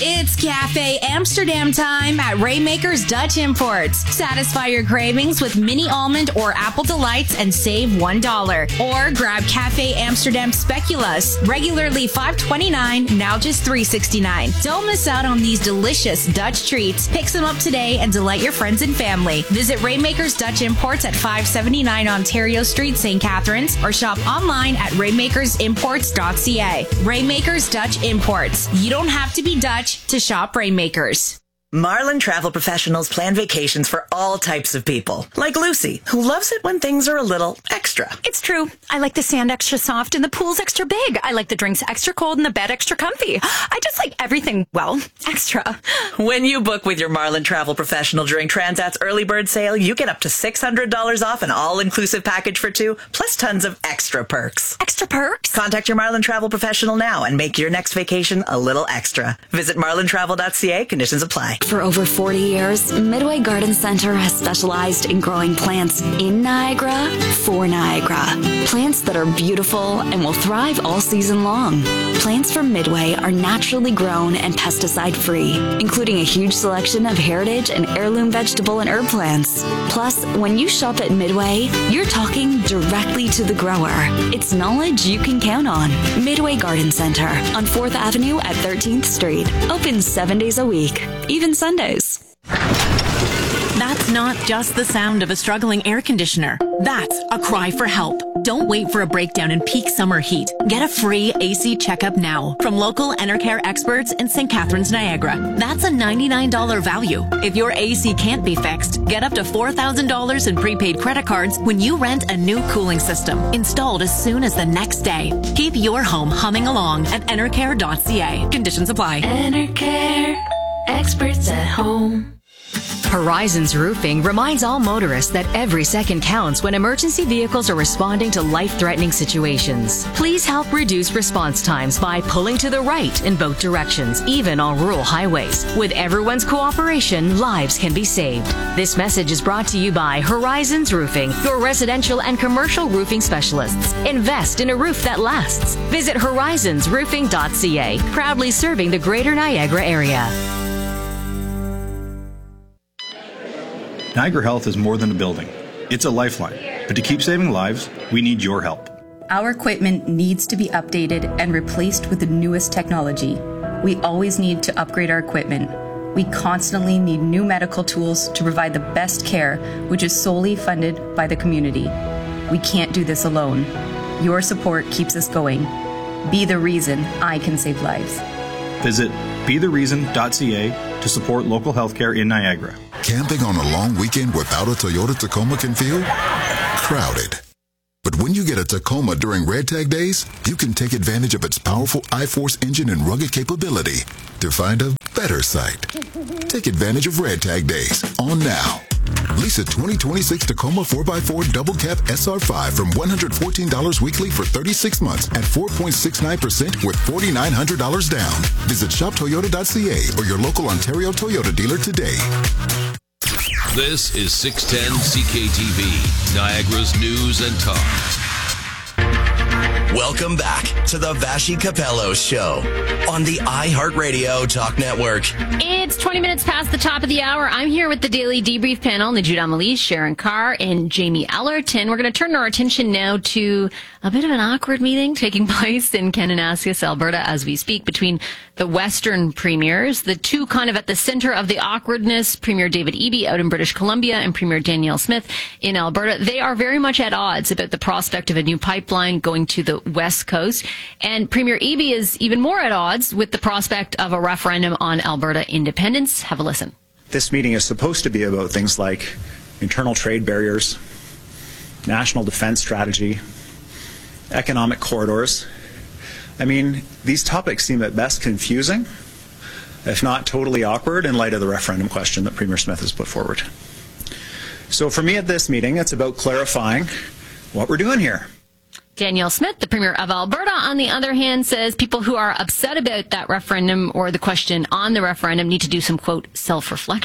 It's Cafe Amsterdam time at Rainmaker's Dutch Imports. Satisfy your cravings with mini almond or apple delights and save $1. Or grab Cafe Amsterdam Speculoos, regularly $5.29, now just $3.69. Don't miss out on these delicious Dutch treats. Pick some up today and delight your friends and family. Visit Rainmaker's Dutch Imports at 579 Ontario Street, St. Catharines, or shop online at rainmakersimports.ca. Rainmaker's Dutch Imports. You don't have to be Dutch to shop Rainmakers. Marlin Travel Professionals plan vacations for all types of people. Like Lucy, who loves it when things are a little extra. It's true. I like the sand extra soft and the pool's extra big. I like the drinks extra cold and the bed extra comfy. I just like everything, well, extra. When you book with your Marlin Travel Professional during Transat's early bird sale, you get up to $600 off an all-inclusive package for two, plus tons of extra perks. Extra perks? Contact your Marlin Travel Professional now and make your next vacation a little extra. Visit marlintravel.ca. Conditions apply. For over 40 years, Midway Garden Center has specialized in growing plants in Niagara for Niagara. Plants that are beautiful and will thrive all season long. Plants from Midway are naturally grown and pesticide-free, including a huge selection of heritage and heirloom vegetable and herb plants. Plus, when you shop at Midway, you're talking directly to the grower. It's knowledge you can count on. Midway Garden Center on 4th Avenue at 13th Street. Open 7 days a week, even Sundays. That's not just the sound of a struggling air conditioner. That's a cry for help. Don't wait for a breakdown in peak summer heat. Get a free AC checkup now from local Enercare experts in St. Catharines, Niagara. That's a $99 value. If your AC can't be fixed, get up to $4,000 in prepaid credit cards when you rent a new cooling system, installed as soon as the next day. Keep your home humming along at enercare.ca. Conditions apply. Enercare, experts at home. Horizons Roofing reminds all motorists that every second counts when emergency vehicles are responding to life-threatening situations. Please help reduce response times by pulling to the right in both directions, even on rural highways. With everyone's cooperation, lives can be saved. This message is brought to you by Horizons Roofing, your residential and commercial roofing specialists. Invest in a roof that lasts. Visit horizonsroofing.ca, proudly serving the greater Niagara area. Niagara Health is more than a building. It's a lifeline. But to keep saving lives, we need your help. Our equipment needs to be updated and replaced with the newest technology. We always need to upgrade our equipment. We constantly need new medical tools to provide the best care, which is solely funded by the community. We can't do this alone. Your support keeps us going. Be the reason I can save lives. Visit bethereason.ca to support local healthcare in Niagara. Camping on a long weekend without a Toyota Tacoma can feel crowded. But when you get a Tacoma during Red Tag Days, you can take advantage of its powerful I-Force engine and rugged capability to find a better site. Take advantage of Red Tag Days on now. Lease a 2026 Tacoma 4x4 Double Cab SR5 from $114 weekly for 36 months at 4.69% with $4,900 down. Visit shoptoyota.ca or your local Ontario Toyota dealer today. This is 610 CKTV, Niagara's news and talk. Welcome back to the Vashi Capello Show on the iHeartRadio Talk Network. It's 20 minutes past the top of the hour. I'm here with the Daily Debrief panel, Najud Amelie, Sharon Carr, and Jamie Ellerton. We're going to turn our attention now to a bit of an awkward meeting taking place in Kananaskis, Alberta, as we speak, between the Western premiers, the two kind of at the center of the awkwardness, Premier David Eby out in British Columbia and Premier Danielle Smith in Alberta. They are very much at odds about the prospect of a new pipeline going to the West Coast. And Premier Eby is even more at odds with the prospect of a referendum on Alberta independence. Have a listen. This meeting is supposed to be about things like internal trade barriers, national defense strategy, economic corridors. I mean, these topics seem at best confusing, if not totally awkward, in light of the referendum question that Premier Smith has put forward. So for me at this meeting, it's about clarifying what we're doing here. Danielle Smith, the Premier of Alberta, on the other hand, says people who are upset about that referendum or the question on the referendum need to do some, quote, self-reflection.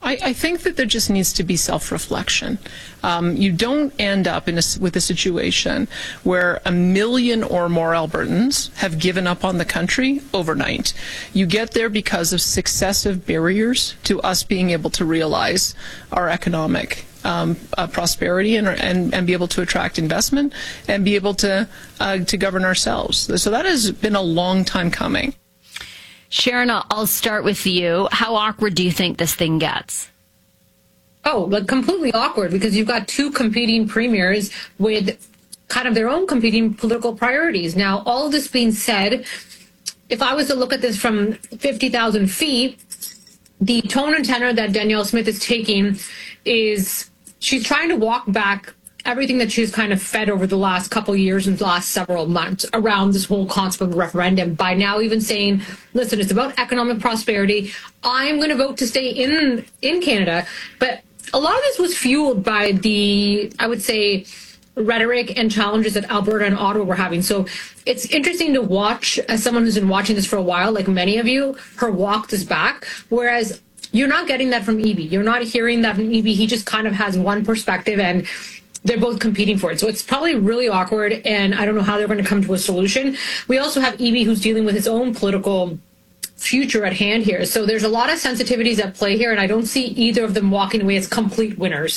I think that there just needs to be self-reflection. You don't end up with a situation where 1 million or more Albertans have given up on the country overnight. You get there because of successive barriers to us being able to realize our economic prosperity and be able to attract investment and be able to govern ourselves. So that has been a long time coming. Sharon, I'll start with you. How awkward do you think this thing gets? Oh, like completely awkward, because you've got two competing premiers with kind of their own competing political priorities. Now, all of this being said, if I was to look at this from 50,000 feet, the tone and tenor that Danielle Smith is taking is she's trying to walk back everything that she's kind of fed over the last couple of years and the last several months around this whole concept of referendum, by now even saying, listen, it's about economic prosperity. I'm going to vote to stay in Canada. But a lot of this was fueled by the, I would say, rhetoric and challenges that Alberta and Ottawa were having. So it's interesting to watch, as someone who's been watching this for a while, like many of you, her walk this back, whereas you're not getting that from Eby. You're not hearing that from Eby. He just kind of has one perspective, and they're both competing for it. So it's probably really awkward, and I don't know how they're going to come to a solution. We also have Eby, who's dealing with his own political future at hand here. So there's a lot of sensitivities at play here, and I don't see either of them walking away as complete winners.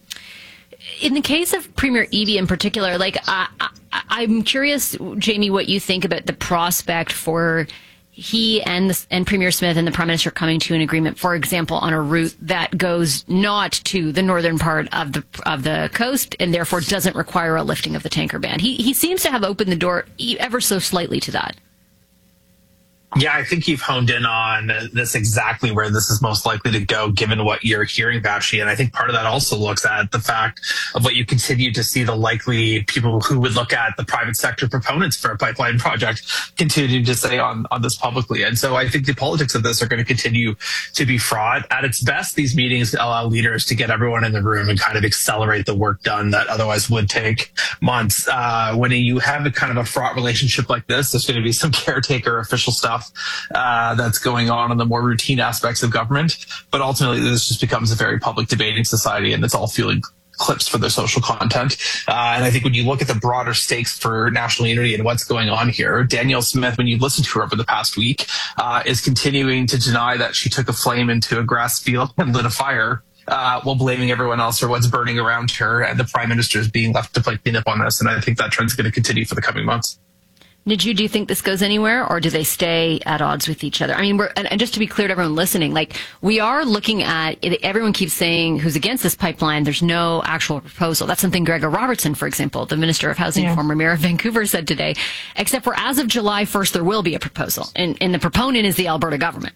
In the case of Premier Eby in particular, like I'm curious, Jamie, what you think about the prospect for he and Premier Smith and the Prime Minister coming to an agreement, for example, on a route that goes not to the northern part of the coast and therefore doesn't require a lifting of the tanker ban. He seems to have opened the door ever so slightly to that. Yeah, I think you've honed in on this exactly where this is most likely to go, given what you're hearing, Vashi. And I think part of that also looks at the fact of what you continue to see the likely people who would look at the private sector proponents for a pipeline project continue to say on this publicly. And so I think the politics of this are going to continue to be fraught. At its best, these meetings allow leaders to get everyone in the room and kind of accelerate the work done that otherwise would take months. When you have a kind of a fraught relationship like this, there's going to be some caretaker official stuff that's going on in the more routine aspects of government. But ultimately, this just becomes a very public debating society, and it's all fueling clips for their social content. And I think when you look at the broader stakes for national unity and what's going on here, Danielle Smith, when you listen to her over the past week, is continuing to deny that she took a flame into a grass field and lit a fire, while blaming everyone else for what's burning around her, and the Prime Minister is being left to play cleanup on this. And I think that trend's going to continue for the coming months. Niju, do you think this goes anywhere, or do they stay at odds with each other? I mean, and just to be clear to everyone listening, like, we are looking at it, everyone keeps saying who's against this pipeline, there's no actual proposal. That's something Gregor Robertson, for example, the Minister of Housing, former Mayor of Vancouver, said today, except for as of July 1st, there will be a proposal. And the proponent is the Alberta government.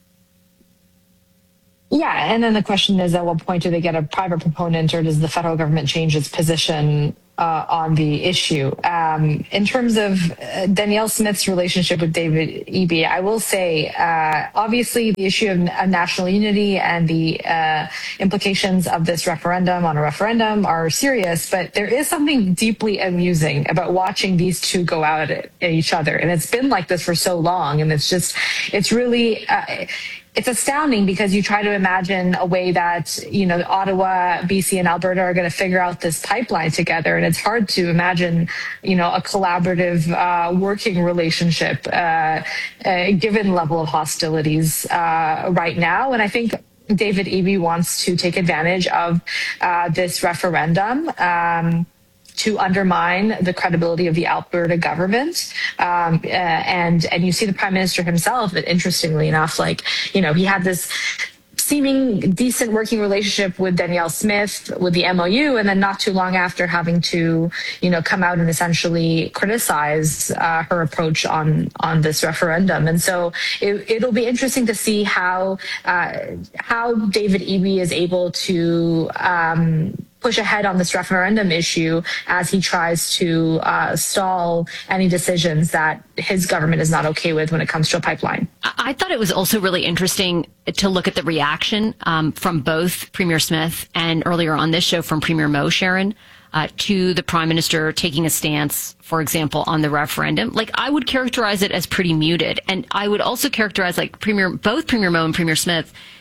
Yeah, and then the question is, at what point do they get a private proponent, or does the federal government change its position on the issue? In terms of Danielle Smith's relationship with David Eby, I will say, obviously, the issue of national unity and the implications of this referendum on a referendum are serious, but there is something deeply amusing about watching these two go out at each other. And it's been like this for so long, and it's really... it's astounding, because you try to imagine a way that, Ottawa, BC, and Alberta are going to figure out this pipeline together. And it's hard to imagine, a collaborative working relationship given level of hostilities right now. And I think David Eby wants to take advantage of this referendum to undermine the credibility of the Alberta government. And you see the Prime Minister himself, that interestingly enough, he had this seeming decent working relationship with Danielle Smith with the MOU, and then not too long after having to, come out and essentially criticize her approach on this referendum. And so it'll be interesting to see how David Eby is able to push ahead on this referendum issue as he tries to stall any decisions that his government is not okay with when it comes to a pipeline. I thought it was also really interesting to look at the reaction from both Premier Smith and earlier on this show from Premier Moe, Sharon, to the Prime Minister taking a stance, for example, on the referendum. Like, I would characterize it as pretty muted. And I would also characterize, both Premier Moe and Premier Smith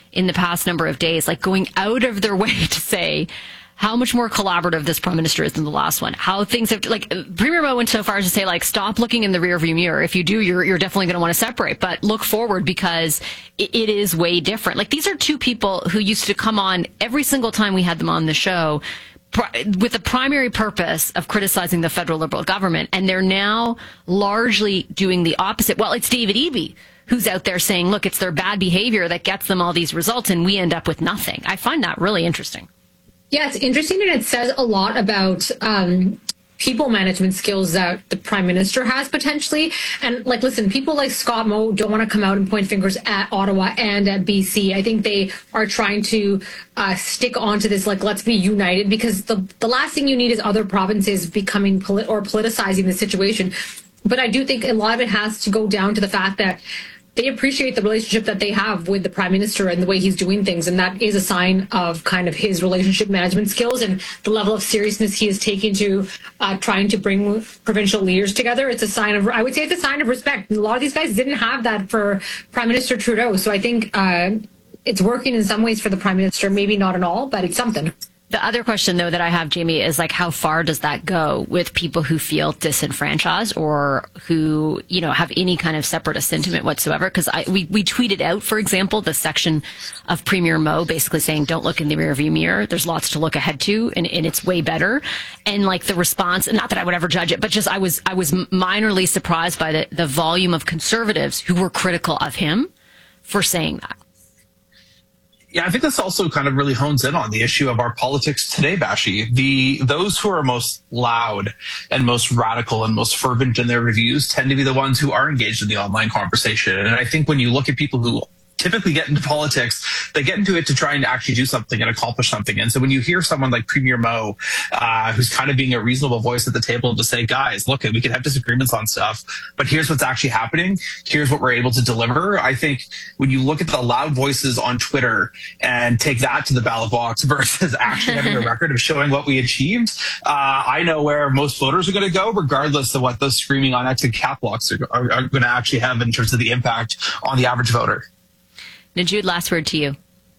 in the past number of days, like going out of their way to say how much more collaborative this prime minister is than the last one. How things have, like, Premier Mo went so far as to say, like, stop looking in the rearview mirror. If you do, you're definitely going to want to separate, but look forward because it is way different. Like, these are two people who used to come on every single time we had them on the show with the primary purpose of criticizing the federal Liberal government, and they're now largely doing the opposite. Well, it's David Eby who's out there saying, look, it's their bad behavior that gets them all these results, and we end up with nothing. I find that really interesting. Yeah, it's interesting, and it says a lot about people management skills that the prime minister has potentially. And like, listen, people like Scott Moe don't want to come out and point fingers at Ottawa and at BC. I think they are trying to stick onto this, like, let's be united, because the last thing you need is other provinces becoming politicizing the situation. But I do think a lot of it has to go down to the fact that they appreciate the relationship that they have with the prime minister and the way he's doing things. And that is a sign of kind of his relationship management skills and the level of seriousness he is taking to trying to bring provincial leaders together. It's a sign of, I would say it's a sign of respect. A lot of these guys didn't have that for Prime Minister Trudeau. So I think it's working in some ways for the prime minister, maybe not at all, but it's something. The other question, though, that I have, Jamie, is like, how far does that go with people who feel disenfranchised or who, you know, have any kind of separatist sentiment whatsoever? Because we tweeted out, for example, the section of Premier Mo basically saying, don't look in the rearview mirror. There's lots to look ahead to, and it's way better. And like the response, not that I would ever judge it, but just I was minorly surprised by the volume of conservatives who were critical of him for saying that. Yeah, I think this also kind of really hones in on the issue of our politics today, Bashi. Those who are most loud and most radical and most fervent in their reviews tend to be the ones who are engaged in the online conversation. And I think when you look at people who typically get into politics, they get into it to try and actually do something and accomplish something. And so when you hear someone like Premier Mo, who's kind of being a reasonable voice at the table to say, guys, look, we can have disagreements on stuff, but here's what's actually happening. Here's what we're able to deliver. I think when you look at the loud voices on Twitter and take that to the ballot box versus actually having a record of showing what we achieved, I know where most voters are going to go, regardless of what those screaming on X and cap blocks are going to actually have in terms of the impact on the average voter. Najud, last word to you.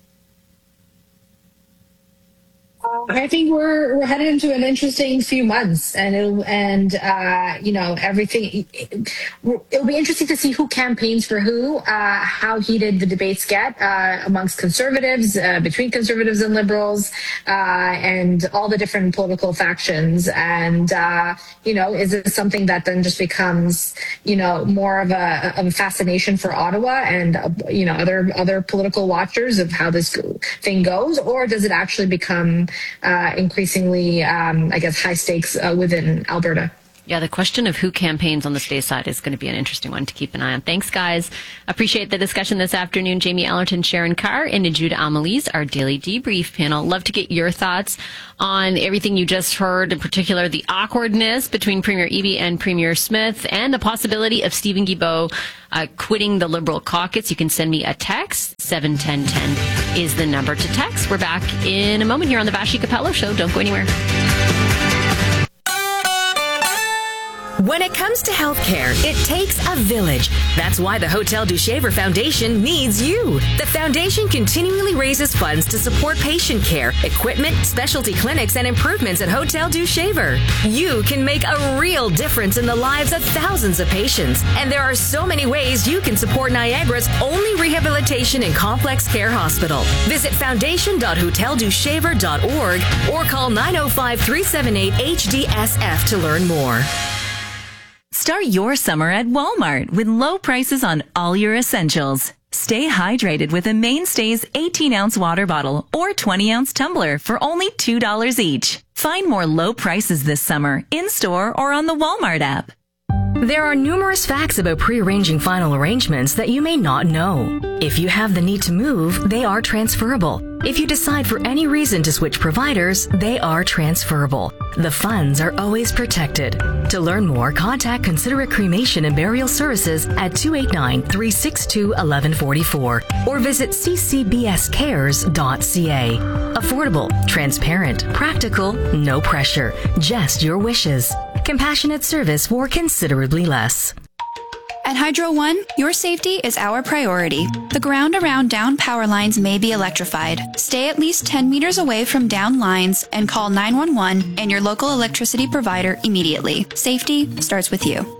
I think we're headed into an interesting few months, and you know, everything. It'll be interesting to see who campaigns for who, how heated the debates get amongst conservatives, between conservatives and liberals, and all the different political factions. And you know, is it something that then just becomes, you know, more of a fascination for Ottawa and you know, other political watchers of how this thing goes, or does it actually become increasingly, I guess, high stakes within Alberta? Yeah, the question of who campaigns on the state side is going to be an interesting one to keep an eye on. Thanks, guys. Appreciate the discussion this afternoon. Jamie Ellerton, Sharon Carr, and Najud Amelise, our daily debrief panel. Love to get your thoughts on everything you just heard, in particular the awkwardness between Premier Eby and Premier Smith, and the possibility of Stephen Guilbeault quitting the Liberal caucus. You can send me a text. 71010 is the number to text. We're back in a moment here on the Vassy Capello Show. Don't go anywhere. When it comes to healthcare, it takes a village. That's why the Hotel du Shaver Foundation needs you. The foundation continually raises funds to support patient care, equipment, specialty clinics, and improvements at Hotel du Shaver. You can make a real difference in the lives of thousands of patients. And there are so many ways you can support Niagara's only rehabilitation and complex care hospital. Visit foundation.hoteldushaver.org or call 905-378-HDSF to learn more. Start your summer at Walmart with low prices on all your essentials. Stay hydrated with a Mainstays 18-ounce water bottle or 20-ounce tumbler for only $2 each. Find more low prices this summer in-store or on the Walmart app. There are numerous facts about pre-arranging final arrangements that you may not know. If you have the need to move, they are transferable. If you decide for any reason to switch providers, they are transferable. The funds are always protected. To learn more, contact Considerate Cremation and Burial Services at 289-362-1144 or visit ccbscares.ca. Affordable, transparent, practical, no pressure, just your wishes. Compassionate service for considerably less. At Hydro One, your safety is our priority. The ground around down power lines may be electrified. Stay at least 10 meters away from down lines and call 911 and your local electricity provider immediately. Safety starts with you.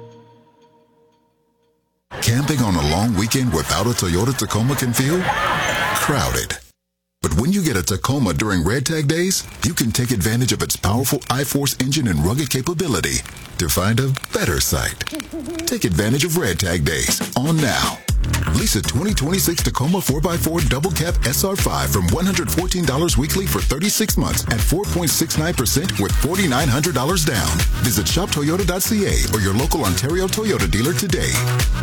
Camping on a long weekend without a Toyota Tacoma can feel crowded. But when you get a Tacoma during Red Tag Days, you can take advantage of its powerful I-Force engine and rugged capability to find a better site. Take advantage of Red Tag Days on now. Lease a 2026 Tacoma 4x4 Double Cab SR5 from $114 weekly for 36 months at 4.69% with $4,900 down. Visit shoptoyota.ca or your local Ontario Toyota dealer today.